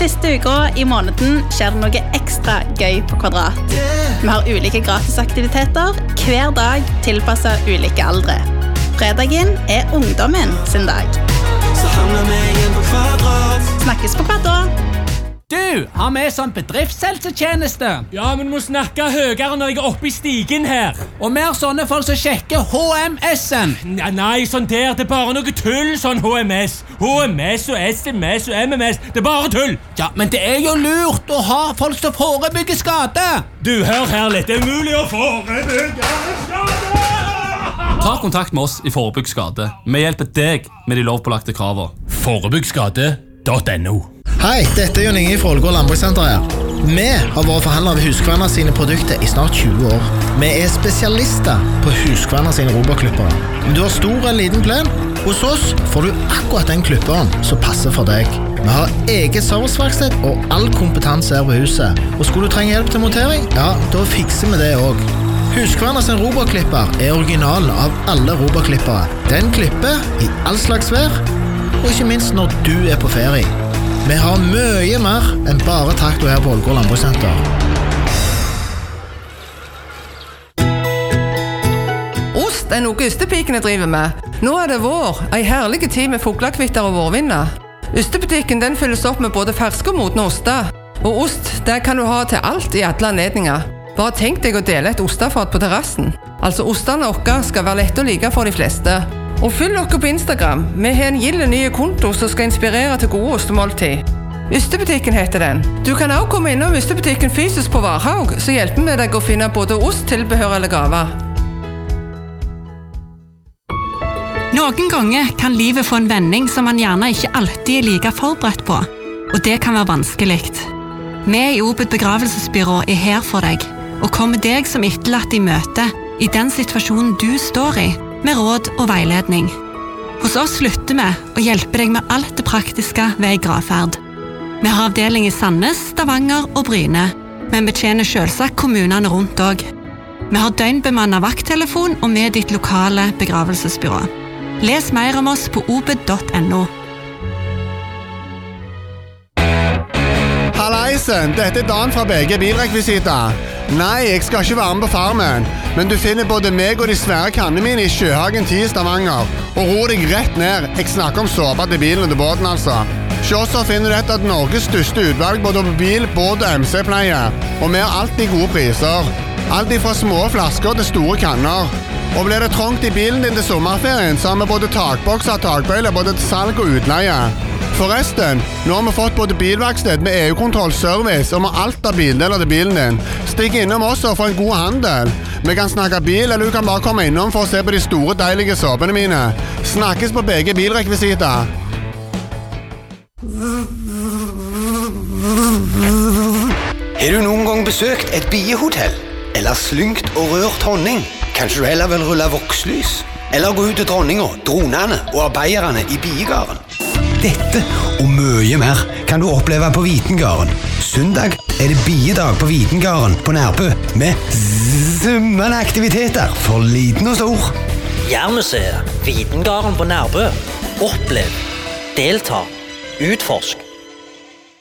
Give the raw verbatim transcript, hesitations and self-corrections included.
Siste uka i måneden skjer det noe ekstra gøy på Kvadrat. Vi har ulike gratisaktiviteter, hver dag tilpasset ulike aldre. Fredagen er ungdommen sin dag. Så havner vi igjen på Kvadrat. Snakkes på Kvadrat. Du, har vi sånn bedriftshelsetjeneste? Ja, men du må snakke høyere når jeg er oppe i stigen her. Og mer sånne folk som sjekker H M S-en. Nei, nei, sånn der, det er bare noe tull, sånn H M S. H M S og S M S og M M S, det er bare tull. Ja, men det er jo lurt å ha folk som forebygger skade. Du, hør her litt, det er mulig å forebygge skade. Ta kontakt med oss i Forebygg skade. Vi hjelper deg med de lovpålagte kravene. forebygg skade punktum no. Hei, dette er Jon Inge fra Ålgård Landbrukssenter her. Vi har vært forhandlere ved Husqvarna sine produkter i snart tjue år. Vi er spesialister på Husqvarna sine robotklippere. Om du har stor eller liten plen, hos oss får du akkurat den klipperen som passer for deg. Vi har eget serviceverksted og all kompetanse her på huset. Og skulle du trenge hjelp til montering, ja, da fikser vi det også. Husqvarna sin robotklipper er originalen av alle robotklippere. Den klipper i all slags vær, og ikke minst når du er på ferie. Vi har mye mer enn bare traktor her på Ålgård Landbrukssenter. Ost er noe ystepikene driver med. Nå er det vår, en herlig tid med fuglekvitter og vårvinner. Ystebutikken den fylles opp med både ferske og modne oster. Og ost, det kan du ha til alt i alle anledninger. Bare tenk deg å dele et ostefat på terrassen. Altså, ostene våre skal være lett å like for de fleste. Og følg dere på Instagram. Vi har en gilde nye konto som skal inspirere til gode ostemåltid. Ystebutikken heter den. Du kan også komme innom Ystebutikken fysisk på Varhaug, så hjelper vi deg å finne både ost, tilbehør eller gaver. Noen ganger kan livet få en vending som man gjerne ikke alltid er like forberedt på, og det kan være vanskelig. Vi i Obed begravelsesbyrå er her for deg, og kommer deg som etterlatt i møte i den situasjonen du står i, med råd og veiledning. Hos oss slutter vi å hjelpe deg med alt det praktiske ved gravferd. Vi har avdeling i Sandnes, Stavanger og Bryne, men betjener selvsagt kommunene rundt også. Vi har døgnbemannet vakttelefon og med ditt lokale begravelsesbyrå. Les mer om oss på obed punktum no. Hallaisen, dette er Dan fra B G Bilrekvisita. Nei, jeg skal ikke være med på farmen, men du finner både meg og de svære kannene mine i Sjøhagen ti i Stavanger. Og ro deg rett ned, jeg snakker om såpa til bilen og til båten altså. Hos oss finner du et av Norges største utvalg både på bil, båt og M C-pleie. Og vi har alltid gode priser. Alt fra små flasker til store kanner. Og blir det trångt i bilen din til sommerferien, så har vi både takbokser og takbøyler både til salg og utleie. Forresten, nå har vi fått både bilverksted med E U-kontroll, service og med alt av bildeler til bilen din. Stikk innom oss og få en god handel. Vi kan snakke bil, eller du kan bare komme innom for å se på de store, deilige såpene mine. Snakkes på B G Bilrekvisita. Har du noen gang besøkt et biehotell? Eller slyngt og rørt honning? Kanskje du heller vil rulle vokslys? Eller gå ut til dronninga, dronene og arbeiderne i biegarden? Dette og mye mer kan du oppleve på Vitengarden. Søndag er det biedag på Vitengarden på Nærbø med summende aktiviteter for liten og stor. Jærmuseet, Vitengarden på Nærbø. Opplev, delta, utforsk